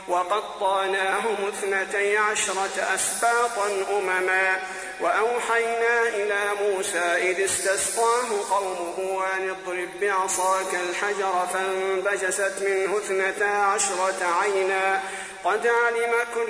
وقطعناهم 12 أسباطا أمما وأوحينا إلى موسى إذ استسقاه قومه أن اضرب بعصاك الحجر فانبجست منه 12 عينا قد علم كل